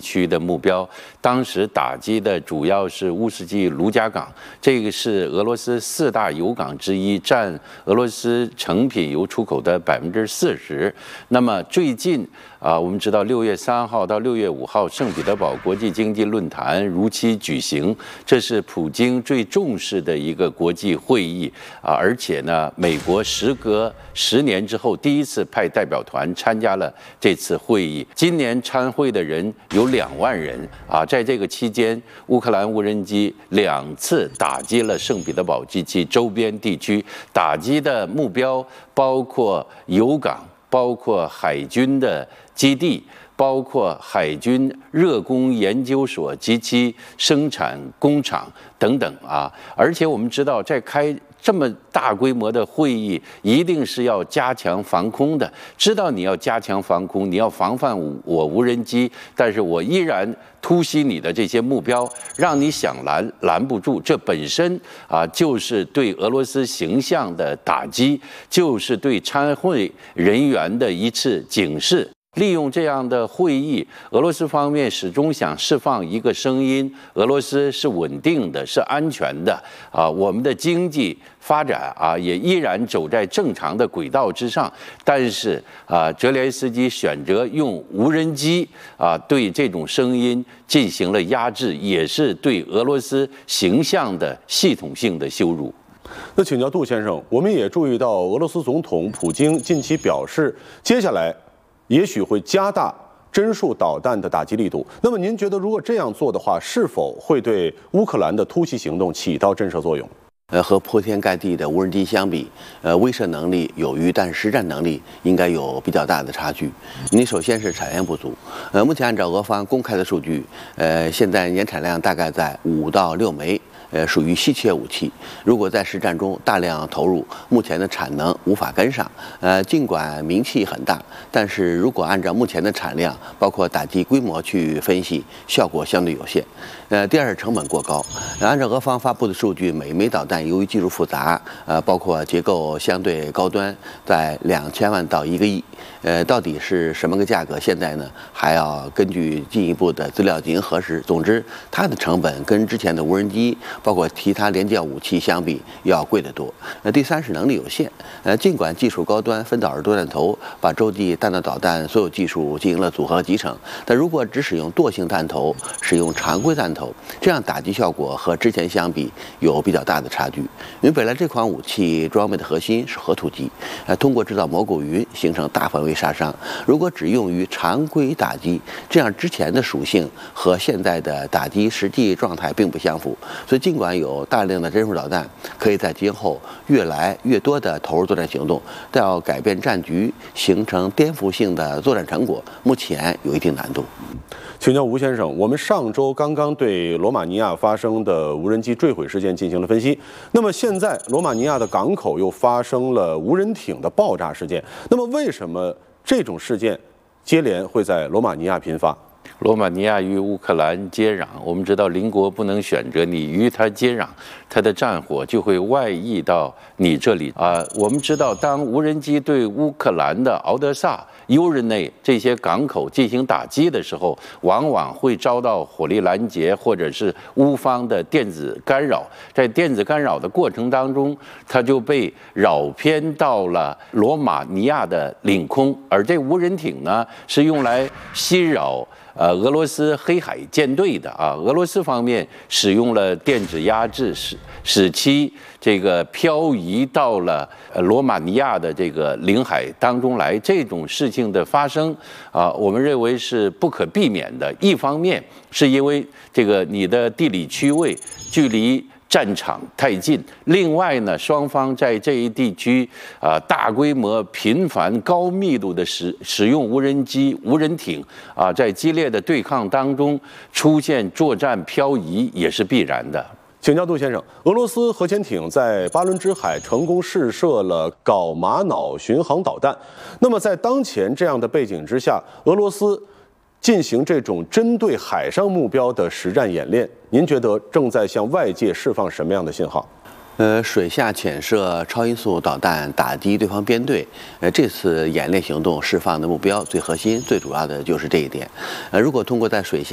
区的目标。当时打击的主要是乌斯季卢加港，这个是俄罗斯4大油港之一，占俄罗斯成品油出口的40%。那么最近我们知道6月3号到6月5号，圣彼得堡国际经济论坛如期举行，这是普京最重视的一个国际会议而且呢，美国时隔10年之后第一次派代表团参加了这次会议。今年参会的人有2万人在这个期间，乌克兰无人机2次打击了圣彼得堡及其周边地区，打击的目标包括油港，包括海军的基地，包括海军热工研究所及其生产工厂等等而且我们知道，在开这么大规模的会议，一定是要加强防空的。知道你要加强防空，你要防范我无人机，但是我依然突袭你的这些目标，让你想拦不住。这本身就是对俄罗斯形象的打击，就是对参会人员的一次警示。利用这样的会议，俄罗斯方面始终想释放一个声音：俄罗斯是稳定的，是安全的我们的经济发展也依然走在正常的轨道之上。但是泽连斯基选择用无人机对这种声音进行了压制，也是对俄罗斯形象的系统性的羞辱。 那请教杜先生，我们也注意到俄罗斯总统普京近期表示，接下来也许会加大针数导弹的打击力度。那么您觉得，如果这样做的话，是否会对乌克兰的突袭行动起到震慑作用？ 和铺天盖地的无人机相比，威慑能力有余，但实战能力应该有比较大的差距。你首先是产源不足，目前按照俄方公开的数据，现在年产量大概在5到6枚。属于稀缺武器，如果在实战中大量投入，目前的产能无法跟上。尽管名气很大，但是如果按照目前的产量，包括打击规模去分析，效果相对有限。第二是成本过高。按照俄方发布的数据，每枚导弹由于技术复杂，包括结构相对高端，在2000万到1个亿。到底是什么个价格？现在呢还要根据进一步的资料进行核实。总之，它的成本跟之前的无人机，包括其他廉价武器相比要贵得多。第三是能力有限。尽管技术高端，分导式多弹头把洲际弹道导弹所有技术进行了组合集成，但如果只使用惰性弹头，使用常规弹头，这样打击效果和之前相比有比较大的差距。因为本来这款武器装备的核心是核突击，通过制造蘑菇云形成大范围杀伤。如果只用于常规打击，这样之前的属性和现在的打击实际状态并不相符。所以尽管有大量的针数导弹可以在今后越来越多的投入作战行动，但要改变战局，形成颠覆性的作战成果，目前有一定难度。 请教吴先生，我们上周刚刚对罗马尼亚发生的无人机坠毁事件进行了分析。那么现在罗马尼亚的港口又发生了无人艇的爆炸事件。那么为什么这种事件接连会在罗马尼亚频发？ 罗马尼亚与乌克兰接壤，我们知道邻国不能选择，你与它接壤，它的战火就会外溢到你这里我们知道，当无人机对乌克兰的敖德萨、尤日内这些港口进行打击的时候，往往会遭到火力拦截或者是乌方的电子干扰。在电子干扰的过程当中，它就被扰偏到了罗马尼亚的领空，而这无人艇呢，是用来袭扰俄罗斯黑海舰队的俄罗斯方面使用了电子压制，使其这个漂移到了罗马尼亚的这个领海当中来。这种事情的发生我们认为是不可避免的。一方面是因为这个你的地理区位距离战场太近，另外呢，双方在这一地区大规模、频繁、高密度的使用无人机、无人艇在激烈的对抗当中出现作战漂移也是必然的。 请教杜先生，俄罗斯核潜艇在巴伦支海成功试射了镐玛瑙巡航导弹。那么在当前这样的背景之下，俄罗斯进行这种针对海上目标的实战演练，您觉得正在向外界释放什么样的信号？ 水下潜射超音速导弹打击对方编队，这次演练行动释放的目标最核心、最主要的就是这一点。如果通过在水下